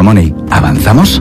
Money. ¿Avanzamos?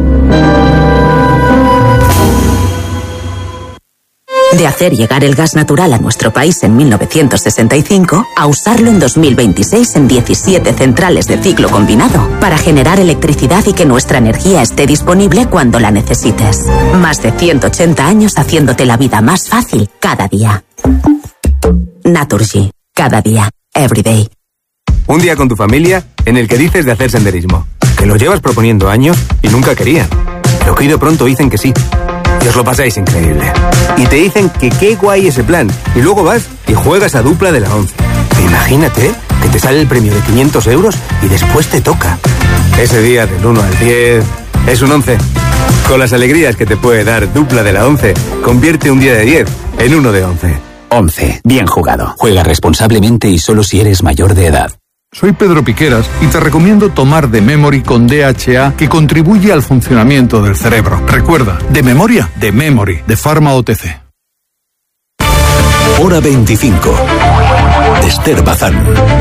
De hacer llegar el gas natural a nuestro país en 1965 a usarlo en 2026 en 17 centrales de ciclo combinado para generar electricidad y que nuestra energía esté disponible cuando la necesites. Más de 180 años haciéndote la vida más fácil cada día. Naturgy. Cada día. Every day. Un día con tu familia en el que dices de hacer senderismo, que lo llevas proponiendo años y nunca querían, pero que hoy de pronto dicen que sí. Y os lo pasáis increíble. Y te dicen que qué guay ese plan. Y luego vas y juegas a dupla de la 11. Imagínate que te sale el premio de 500 euros y después te toca. Ese día del 1 al 10 es un 11. Con las alegrías que te puede dar dupla de la 11, convierte un día de 10 en uno de 11. 11. Bien jugado. Juega responsablemente y solo si eres mayor de edad. Soy Pedro Piqueras y te recomiendo tomar The Memory con DHA, que contribuye al funcionamiento del cerebro. Recuerda, de memoria, The Memory, de Pharma OTC. Hora 25. Esther Bazán.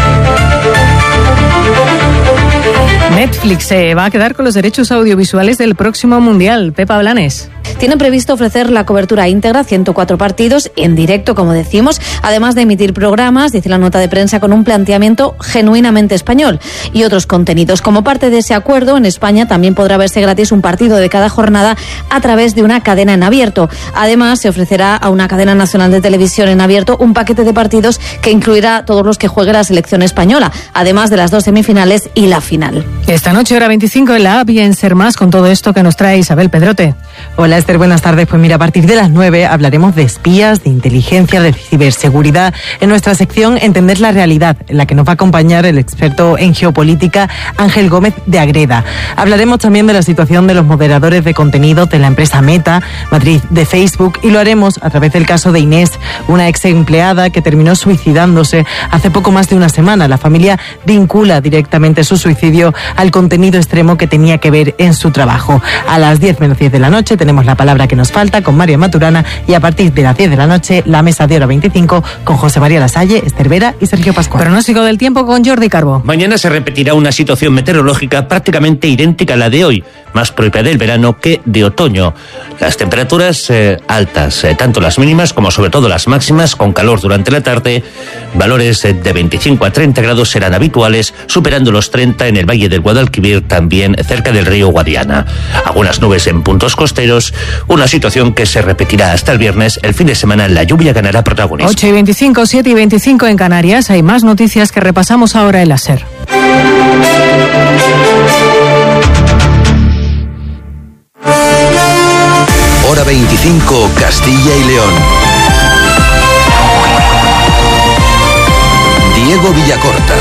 Netflix se va a quedar con los derechos audiovisuales del próximo Mundial. Pepa Blanes. Tienen previsto ofrecer la cobertura íntegra, 104 partidos, en directo, como decimos, además de emitir programas, dice la nota de prensa, con un planteamiento genuinamente español y otros contenidos. Como parte de ese acuerdo, en España también podrá verse gratis un partido de cada jornada a través de una cadena en abierto. Además, se ofrecerá a una cadena nacional de televisión en abierto un paquete de partidos que incluirá todos los que juegue la selección española, además de las 2 semifinales y la final. Esta noche, hora 25 en la app y en Ser Más, con todo esto que nos trae Isabel Pedrote. Hola Esther, buenas tardes. Pues mira, a partir de las 9 hablaremos de espías, de inteligencia, de ciberseguridad. En nuestra sección Entender la Realidad, en la que nos va a acompañar el experto en geopolítica Ángel Gómez de Agreda. Hablaremos también de la situación de los moderadores de contenido de la empresa Meta, matriz de Facebook, y lo haremos a través del caso de Inés, una ex empleada que terminó suicidándose hace poco más de una semana. La familia vincula directamente su suicidio al contenido extremo que tenía que ver en su trabajo. A las 10 menos 10 de la noche tenemos la palabra que nos falta con María Maturana, y a partir de las 10 de la noche la mesa de hora 25 con José María Lasalle, Esther Vera y Sergio Pascual. Pronóstico del tiempo con Jordi Carbo. Mañana se repetirá una situación meteorológica prácticamente idéntica a la de hoy, más propia del verano que de otoño. Las temperaturas altas, tanto las mínimas como sobre todo las máximas, con calor durante la tarde. Valores de 25 a 30 grados serán habituales, superando los 30 en el Valle del Guadalquivir, también cerca del río Guadiana. Algunas nubes en puntos costeros, una situación que se repetirá hasta el viernes. El fin de semana la lluvia ganará protagonismo. 8 y 25, 7 y 25 en Canarias. Hay más noticias que repasamos ahora en la SER. Hora 25, Castilla y León. Diego Villacorta.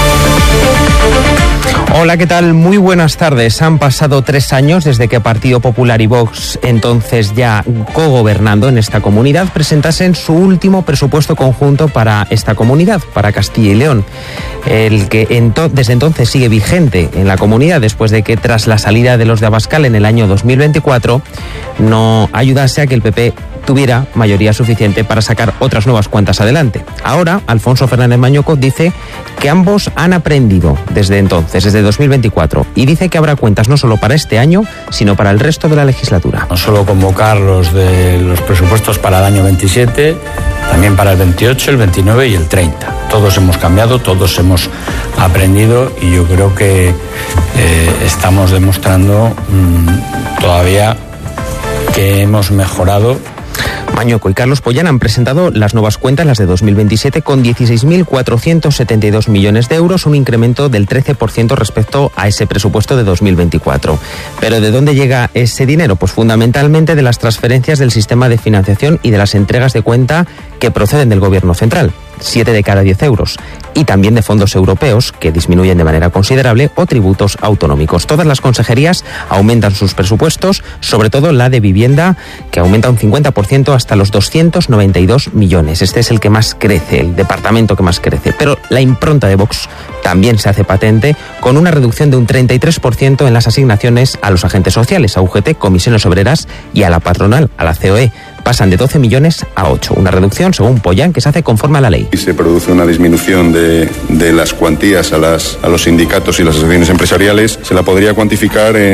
Hola, ¿qué tal? Muy buenas tardes. Han pasado 3 años desde que Partido Popular y Vox, entonces ya cogobernando en esta comunidad, presentasen su último presupuesto conjunto para esta comunidad, para Castilla y León. El que desde entonces sigue vigente en la comunidad, después de que tras la salida de los de Abascal en el año 2024 no ayudase a que el PP tuviera mayoría suficiente para sacar otras nuevas cuentas adelante. Ahora, Alfonso Fernández Mañoco dice que ambos han aprendido desde entonces, desde 2024, y dice que habrá cuentas no solo para este año, sino para el resto de la legislatura. No solo convocar los presupuestos para el año 27, también para el 28, el 29 y el 30. Todos hemos cambiado, todos hemos aprendido, y yo creo que estamos demostrando todavía que hemos mejorado. Mañoco y Carlos Pollán han presentado las nuevas cuentas, las de 2027, con 16.472 millones de euros, un incremento del 13% respecto a ese presupuesto de 2024. ¿Pero de dónde llega ese dinero? Pues fundamentalmente de las transferencias del sistema de financiación y de las entregas de cuenta que proceden del Gobierno central. 7 de cada 10 euros, y también de fondos europeos, que disminuyen de manera considerable, o tributos autonómicos. Todas las consejerías aumentan sus presupuestos, sobre todo la de vivienda, que aumenta un 50% hasta los 292 millones. Este es el que más crece, el departamento que más crece. Pero la impronta de Vox también se hace patente, con una reducción de un 33% en las asignaciones a los agentes sociales, a UGT, comisiones obreras y a la patronal, a la COE. Pasan de 12 millones a 8, una reducción, según Pollán, que se hace conforme a la ley. Se produce una disminución de las cuantías a los sindicatos y las asociaciones empresariales. Se la podría cuantificar en